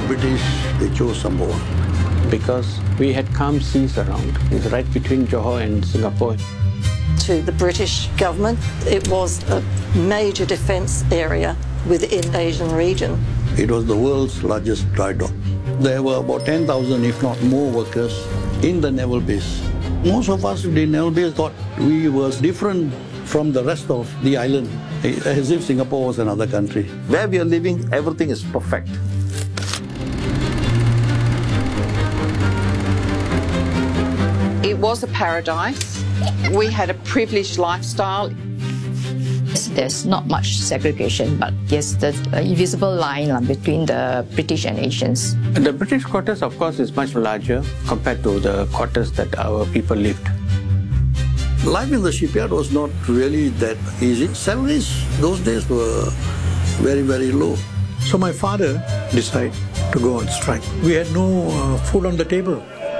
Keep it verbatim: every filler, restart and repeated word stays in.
British, they chose Sembawang. Because we had calm seas around. It's right between Johor and Singapore. To the British government, it was a major defence area within the Asian region. It was the world's largest dry dock. There were about ten thousand, if not more, workers in the naval base. Most of us in the naval base thought we were different from the rest of the island, as if Singapore was another country. Where we are living, everything is perfect. It was a paradise. We had a privileged lifestyle. There's not much segregation, but yes, the invisible line uh, between the British and Asians. The British quarters, of course, is much larger compared to the quarters that our people lived. Life in the shipyard was not really that easy. Salaries those days were very, very low. So my father decided to go on strike. We had no uh, food on the table.